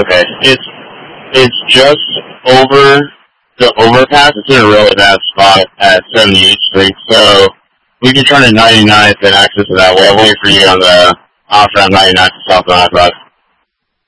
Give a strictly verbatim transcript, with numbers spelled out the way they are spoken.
Okay. It's it's just over the overpass. It's in a really bad spot at seventy-eighth Street, so we can turn at ninety-ninth and access it that way. I'll wait for you on the off ramp ninety-ninth to South ninety-five.